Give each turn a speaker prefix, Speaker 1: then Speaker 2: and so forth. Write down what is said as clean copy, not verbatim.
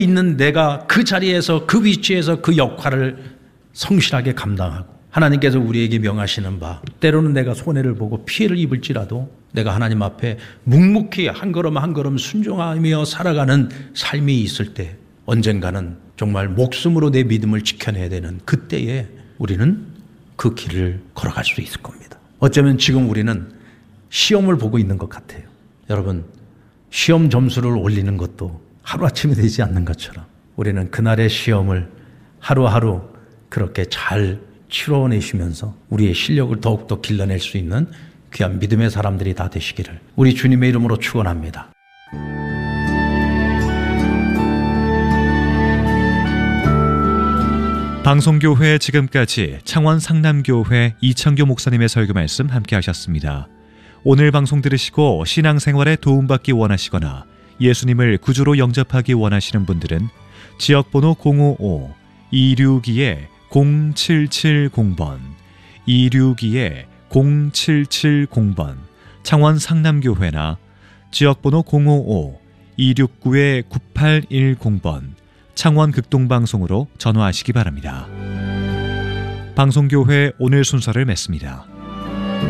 Speaker 1: 있는 내가 그 자리에서 그 위치에서 그 역할을 성실하게 감당하고 하나님께서 우리에게 명하시는 바 때로는 내가 손해를 보고 피해를 입을지라도 내가 하나님 앞에 묵묵히 한 걸음 한 걸음 순종하며 살아가는 삶이 있을 때 언젠가는 정말 목숨으로 내 믿음을 지켜내야 되는 그때에 우리는 그 길을 걸어갈 수 있을 겁니다. 어쩌면 지금 우리는 시험을 보고 있는 것 같아요. 여러분, 시험 점수를 올리는 것도 하루아침에 되지 않는 것처럼 우리는 그날의 시험을 하루하루 그렇게 잘 치러내시면서 우리의 실력을 더욱더 길러낼 수 있는 귀한 믿음의 사람들이 다 되시기를 우리 주님의 이름으로 축원합니다.
Speaker 2: 방송교회 지금까지 창원 상남교회 이창교 목사님의 설교 말씀 함께 하셨습니다. 오늘 방송 들으시고 신앙생활에 도움받기 원하시거나 예수님을 구주로 영접하기 원하시는 분들은 지역번호 055-262-0770번 262-0770번 창원 상남교회나 지역번호 055-269-9810번 창원 극동방송으로 전화하시기 바랍니다. 방송교회 오늘 순서를 맺습니다.